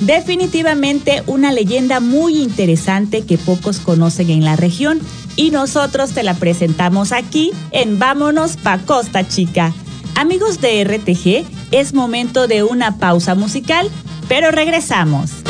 Definitivamente una leyenda muy interesante que pocos conocen en la región y nosotros te la presentamos aquí en Vámonos pa' Costa Chica. Amigos de RTG, es momento de una pausa musical, pero regresamos.